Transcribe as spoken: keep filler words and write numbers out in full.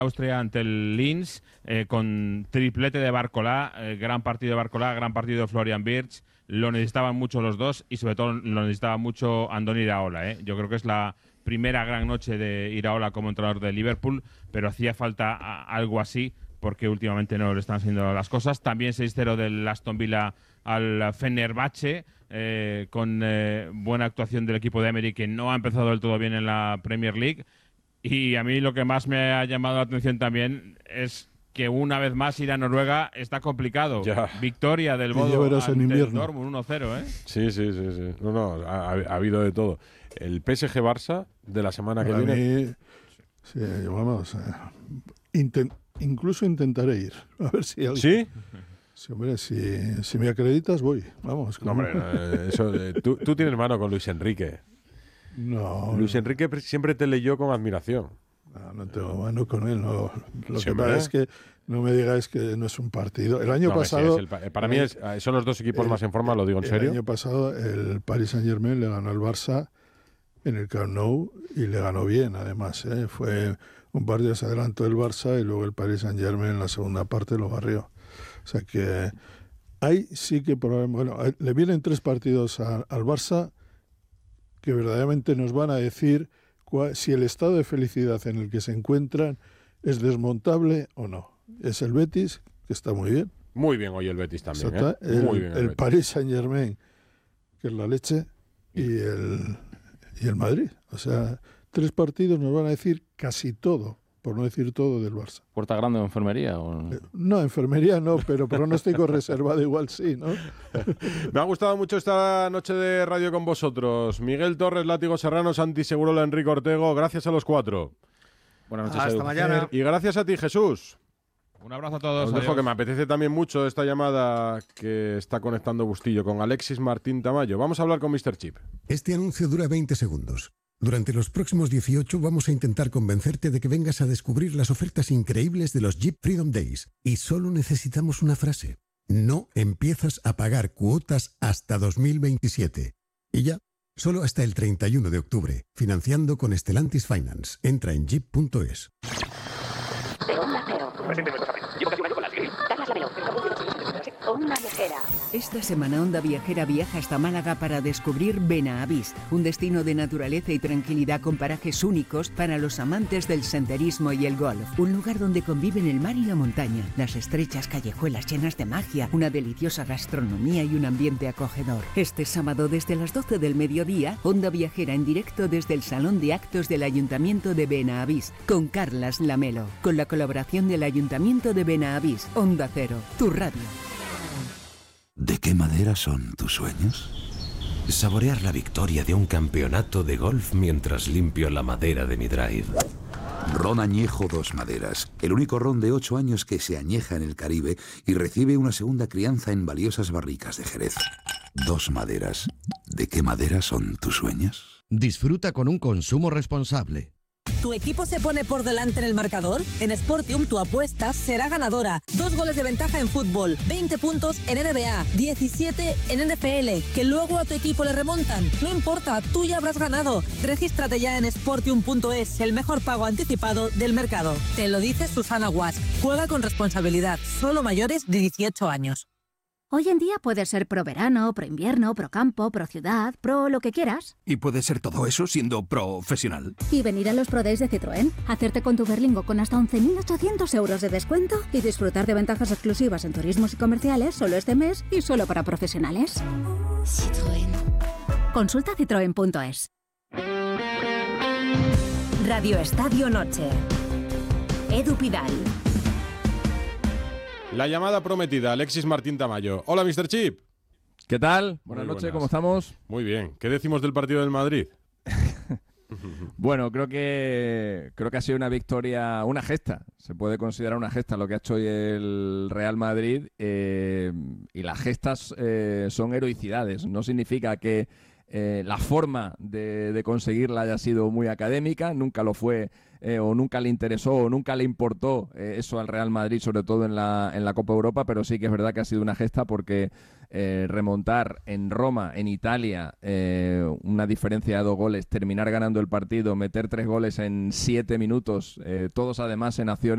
Austria ante el Linz, eh, con triplete de Barcolá, eh, gran partido de Barcolá, gran partido de Florian Wirtz. Lo necesitaban mucho los dos y sobre todo lo necesitaba mucho Andoni Iraola. ¿eh? Yo creo que es la primera gran noche de Iraola como entrenador de Liverpool, pero hacía falta a, algo así porque últimamente no le están haciendo las cosas. También seis cero del Aston Villa al Fenerbahce, eh, con eh, buena actuación del equipo de Emery, que no ha empezado del todo bien en la Premier League. Y a mí lo que más me ha llamado la atención también es que una vez más ir a Noruega está complicado. Ya. Victoria del Bodo ante en el Dortmund uno cero, ¿eh? Sí, sí, sí, sí. No, no, ha, ha habido de todo. El P S G Barça de la semana Para que viene. mí, sí, vamos, eh, inten, incluso intentaré ir. A ver si alguien... ¿Sí? Sí, hombre, si, si me acreditas, voy. Vamos. No, hombre, eh, eso, eh, tú, tú tienes mano con Luis Enrique. No. Luis no. Enrique siempre te leyó con admiración. No, no tengo mano con él. No. Lo Sí, que hombre. pasa es que no me digáis que no es un partido. El año No, pasado... sí, es el, para mí es, son los dos equipos el, más en forma, lo digo en serio. El año pasado el Paris Saint-Germain le ganó al Barça en el Camp Nou y le ganó bien, además. ¿eh? Fue un partido, se adelantó el Barça y luego el Paris Saint-Germain en la segunda parte lo barrió. O sea que ahí sí que probablemente... Bueno, le vienen tres partidos a, al Barça que verdaderamente nos van a decir cuál, si el estado de felicidad en el que se encuentran es desmontable o no. Es el Betis, que está muy bien. Muy bien hoy el Betis también. ¿eh? El, muy bien el, el Betis. Paris Saint-Germain, que es la leche, y el, y el Madrid. O sea, tres partidos nos van a decir casi todo, por no decir todo, del Barça. ¿Puerta grande o enfermería? O... Eh, no, enfermería no, pero pronóstico reservado igual sí, ¿no? Me ha gustado mucho esta noche de radio con vosotros. Miguel Torres, Látigo Serrano, Santi Segurola, Enrique Ortego. Gracias a los cuatro. Buenas noches. Hasta Edu. mañana. Y gracias a ti, Jesús. Un abrazo a todos. Os dejo adiós. que me apetece también mucho esta llamada que está conectando Bustillo con Alexis Martín Tamayo. Vamos a hablar con mister Chip. Este anuncio dura veinte segundos. Durante los próximos dieciocho vamos a intentar convencerte de que vengas a descubrir las ofertas increíbles de los Jeep Freedom Days. Y solo necesitamos una frase. No empiezas a pagar cuotas hasta dos mil veintisiete. Y ya, solo hasta el treinta y uno de octubre. Financiando con Stellantis Finance. Entra en jeep punto es. Onda Viajera. Esta semana Onda Viajera viaja hasta Málaga para descubrir Benavís, un destino de naturaleza y tranquilidad con parajes únicos para los amantes del senderismo y el golf. Un lugar donde conviven el mar y la montaña, las estrechas callejuelas llenas de magia, una deliciosa gastronomía y un ambiente acogedor. Este sábado desde las doce del mediodía, Onda Viajera en directo desde el Salón de Actos del Ayuntamiento de Benavís, con Carlas Lamelo, con la colaboración del Ayuntamiento de Benavís. Onda Cero, tu radio. ¿De qué madera son tus sueños? Saborear la victoria de un campeonato de golf mientras limpio la madera de mi drive. Ron Añejo Dos Maderas, el único ron de ocho años que se añeja en el Caribe y recibe una segunda crianza en valiosas barricas de Jerez. Dos Maderas. ¿De qué madera son tus sueños? Disfruta con un consumo responsable. ¿Tu equipo se pone por delante en el marcador? En Sportium tu apuesta será ganadora. Dos goles de ventaja en fútbol, veinte puntos en N B A, diecisiete en N F L, que luego a tu equipo le remontan. No importa, tú ya habrás ganado. Regístrate ya en sportium punto es, el mejor pago anticipado del mercado. Te lo dice Susana Guas. Juega con responsabilidad, solo mayores de dieciocho años. Hoy en día puedes ser pro verano, pro invierno, pro campo, pro ciudad, pro lo que quieras. Y puedes ser todo eso siendo profesional. Y venir a los Pro Days de Citroën, hacerte con tu Berlingo con hasta once mil ochocientos euros de descuento y disfrutar de ventajas exclusivas en turismos y comerciales solo este mes y solo para profesionales. Citroën. Consulta citroen punto es. Radio Estadio Noche. Edu Pidal. La llamada prometida, Alexis Martín Tamayo. Hola, mister Chip. ¿Qué tal? Buenas Muy noches, buenas. ¿cómo estamos? Muy bien. ¿Qué decimos del partido del Madrid? Bueno, creo que creo que ha sido una victoria, una gesta. Se puede considerar una gesta lo que ha hecho hoy el Real Madrid. Eh, y las gestas eh, son heroicidades. No significa que eh, la forma de, de conseguirla haya sido muy académica. Nunca lo fue. Eh, o nunca le interesó o nunca le importó eh, eso al Real Madrid, sobre todo en la, en la Copa Europa, pero sí que es verdad que ha sido una gesta porque eh, remontar en Roma, en Italia, eh, una diferencia de dos goles, terminar ganando el partido, meter tres goles en siete minutos, eh, todos además en acciones